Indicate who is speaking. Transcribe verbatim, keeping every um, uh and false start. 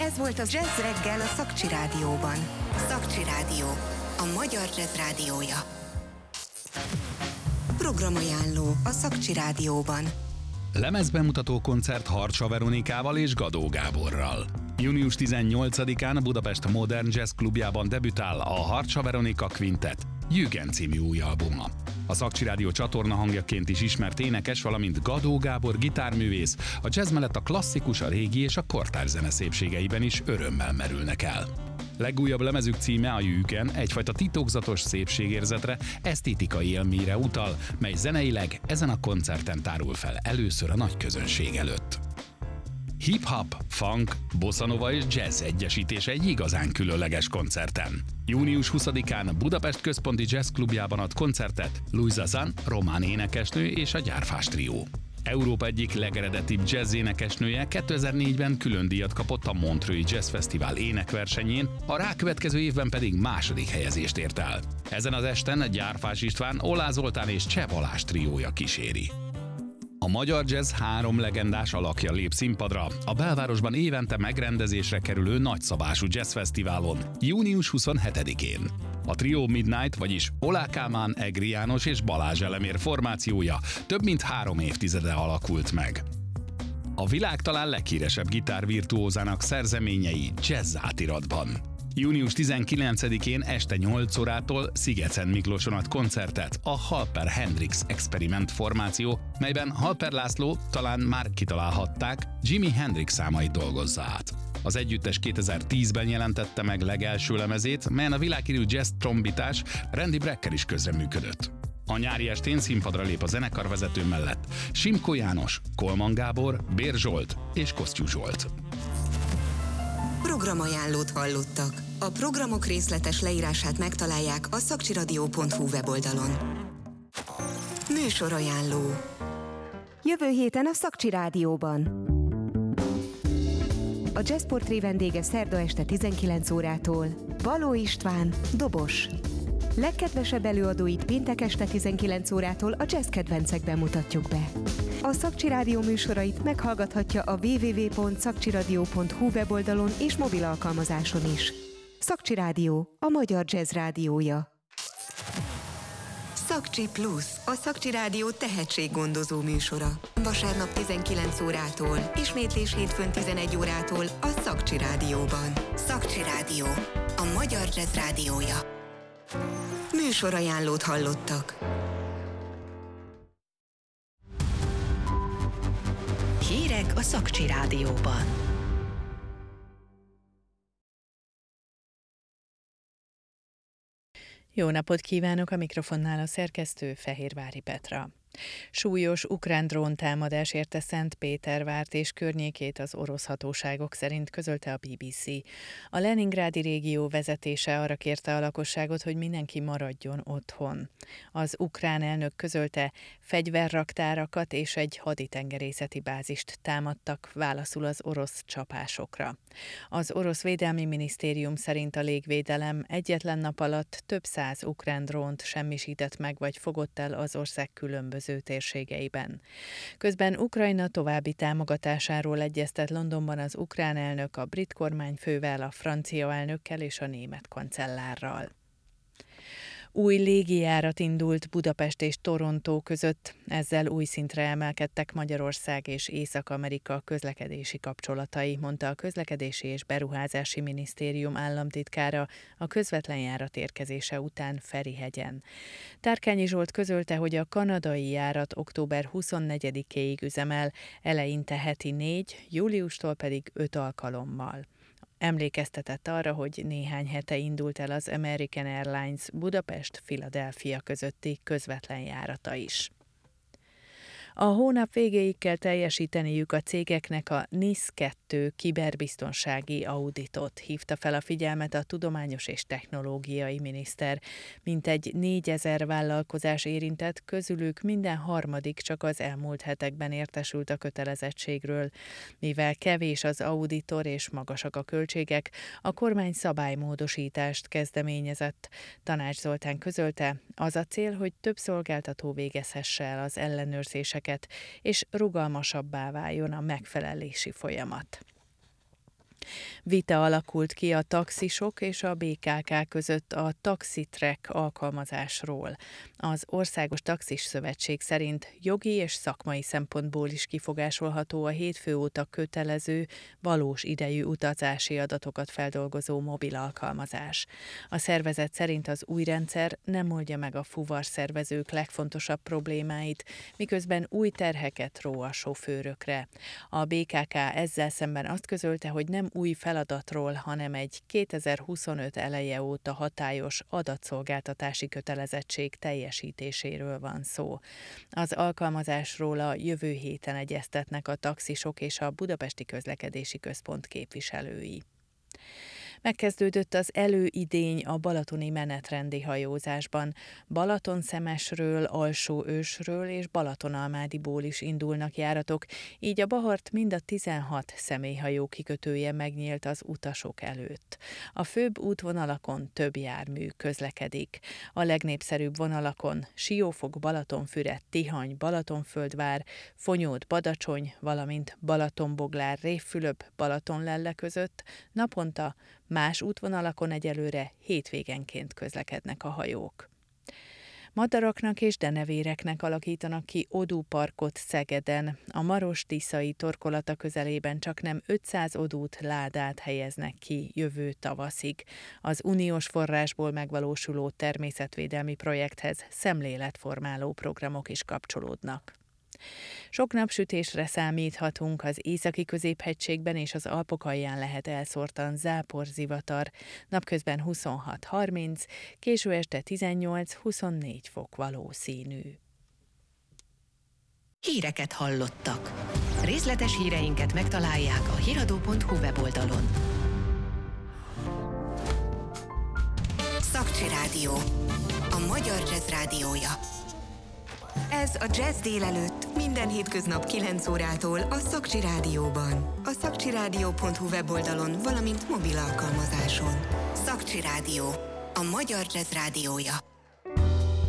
Speaker 1: Ez volt az Jazz Reggel a Szakcsi Rádióban. Szakcsi Rádió, a magyar jazz rádiója. Programajánló a Szakcsi Rádióban.
Speaker 2: Lemezbemutató koncert Harcsa Veronikával és Gadó Gáborral. június tizennyolcadikán a Budapest Modern Jazz Klubjában debütál a Harcsa Veronika Quintet Jügen című új albuma. A Szakcsi Rádió csatorna hangjaként is ismert énekes, valamint Gadó Gábor gitárművész a jazz mellett a klasszikus, a régi és a kortárs zene szépségeiben is örömmel merülnek el. Legújabb lemezük címe, a Jügen, egyfajta titokzatos szépségérzetre, esztétikai élményre utal, mely zeneileg ezen a koncerten tárul fel először a nagy közönség előtt. Hip-hop, funk, bossanova és jazz egyesítése egy igazán különleges koncerten. június huszadikán Budapest Központi Jazz Klubjában ad koncertet Luisa Zan, román énekesnő és a Gyárfás trió. Európa egyik legeredetibb jazz énekesnője kétezer-négyben külön díjat kapott a Montreux-i Jazz Fesztivál énekversenyén, a rákövetkező évben pedig második helyezést ért el. Ezen az esten Gyárfás István, Olá Zoltán és Cseh Balázs triója kíséri. A magyar jazz három legendás alakja lép színpadra a belvárosban évente megrendezésre kerülő nagyszabású jazzfesztiválon, június huszonhetedikén. A trió Midnight, vagyis Olá Kálmán, Egri János és Balázs Elemér formációja több mint három évtizede alakult meg. A világ talán leghíresebb gitárvirtuózának szerzeményei jazz átiratban. június tizenkilencedikén este nyolc órától Szigeten Miklóson ad koncertet a Halper Hendrix Experiment formáció, melyben Halper László, talán már kitalálhatták, Jimi Hendrix számait dolgozza át. Az együttes kétezer-tízben jelentette meg legelső lemezét, melyen a világhírű jazz trombitás Randy Brecker is közreműködött. A nyári estén színpadra lép a zenekarvezető mellett Simko János, Kolman Gábor, Bér Zsolt és Kosztyú Zsolt.
Speaker 1: Programajánlót hallottak. A programok részletes leírását megtalálják a szakcsiradio pont hu weboldalon. Műsorajánló. Jövő héten a Szakcsi Rádióban. A Jazz Portré vendége szerda este tizenkilenc órától Baló István, dobos. Legkedvesebb előadóit péntek este tizenkilenc órától a jazz kedvencekben mutatjuk be. A Szakcsi Rádió műsorait meghallgathatja a double-u double-u double-u pont szakcsiradio pont hu weboldalon és mobil alkalmazáson is. Szakcsi Rádió, a magyar jazz rádiója. Szakcsi Plusz, a Szakcsi Rádió tehetséggondozó műsora. Vasárnap tizenkilenc órától, ismétlés hétfőn tizenegy órától a Szakcsi Rádióban. Szakcsi Rádió, a magyar jazz rádiója. Műsorajánlót hallottak. Hírek a Szakcsi Rádióban.
Speaker 3: Jó napot kívánok, a mikrofonnál a szerkesztő Fehérvári Petra. Súlyos ukrán dróntámadás érte Szentpétervárt és környékét az orosz hatóságok szerint, közölte a bé bé cé. A Leningrádi régió vezetése arra kérte a lakosságot, hogy mindenki maradjon otthon. Az ukrán elnök közölte, fegyverraktárakat és egy haditengerészeti bázist támadtak válaszul az orosz csapásokra. Az orosz védelmi minisztérium szerint a légvédelem egyetlen nap alatt több száz ukrán drónt semmisített meg vagy fogott el az ország különböző térségeiben. Közben Ukrajna további támogatásáról egyeztet Londonban az ukrán elnök a brit kormányfővel, a francia elnökkel és a német kancellárral. Új légijárat indult Budapest és Torontó között, ezzel új szintre emelkedtek Magyarország és Észak-Amerika közlekedési kapcsolatai, mondta a Közlekedési és Beruházási Minisztérium államtitkára a közvetlen járat érkezése után Ferihegyen. Tárkányi Zsolt közölte, hogy a kanadai járat október huszonnegyedikéig üzemel, eleinte heti négy, júliustól pedig öt alkalommal. Emlékeztetett arra, hogy néhány hete indult el az American Airlines Budapest-Philadelphia közötti közvetlen járata is. A hónap végéig kell teljesíteniük a cégeknek a en i es kettő kiberbiztonsági auditot, hívta fel a figyelmet a tudományos és technológiai miniszter. Mintegy négyezer vállalkozás érintett, közülük minden harmadik csak az elmúlt hetekben értesült a kötelezettségről. Mivel kevés az auditor és magasak a költségek, a kormány szabálymódosítást kezdeményezett. Tanács Zoltán közölte, az a cél, hogy több szolgáltató végezhesse el az ellenőrzéseket, és rugalmasabbá váljon a megfelelési folyamat. Vita alakult ki a taxisok és a bé ká ká között a TaxiTrack alkalmazásról. Az Országos Taxis Szövetség szerint jogi és szakmai szempontból is kifogásolható a hétfő óta kötelező, valós idejű utazási adatokat feldolgozó mobil alkalmazás. A szervezet szerint az új rendszer nem oldja meg a fuvarszervezők legfontosabb problémáit, miközben új terheket ró a sofőrökre. A bé ká ká ezzel szemben azt közölte, hogy nem új feladatról, hanem egy kétezer-huszonöt eleje óta hatályos adatszolgáltatási kötelezettség teljesítéséről van szó. Az alkalmazásról a jövő héten egyeztetnek a taxisok és a Budapesti Közlekedési Központ képviselői. Megkezdődött az előidény a balatoni menetrendi hajózásban. Balatonszemesről, Alsóősről és Balatonalmádiból is indulnak járatok, így a Bahart mind a tizenhat személyhajó kikötője megnyílt az utasok előtt. A főbb útvonalakon több jármű közlekedik. A legnépszerűbb vonalakon Siófok, Balatonfüred, Tihany, Balatonföldvár, Fonyód, Badacsony, valamint Balatonboglár, Révfülöp, Balatonlelle között naponta más útvonalakon egyelőre hétvégenként közlekednek a hajók. Madaraknak és denevéreknek alakítanak ki odúparkot Szegeden. A Maros-Tiszai torkolata közelében csaknem ötszáz odút ládát helyeznek ki jövő tavaszig. Az uniós forrásból megvalósuló természetvédelmi projekthez szemléletformáló programok is kapcsolódnak. Sok napsütésre számíthatunk, az északi középhegységben és az Alpok alján lehet elszórtan záporzivatar, napközben huszonhat harminc, késő este tizennyolc-huszonnégy fok valószínű.
Speaker 4: Híreket hallottak. Részletes híreinket megtalálják a hiradó pont hu weboldalon. Szakcsi Rádió, a magyar jazz rádiója.
Speaker 1: Ez a Jazz délelőtt minden hétköznap kilenc órától a Szakcsi Rádióban. A szakcsi rádió pont hu weboldalon, valamint mobil alkalmazáson.
Speaker 4: Szakcsi Rádió, a magyar jazz rádiója.